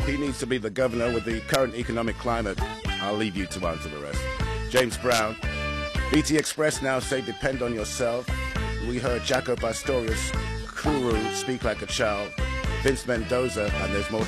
He needs to be the governor with the current economic climate. I'll leave you to answer the rest. James Brown. BT Express now say depend on yourself. We heard Jaco Pastorius, Kuru, speak like a child. Vince Mendoza, and there's more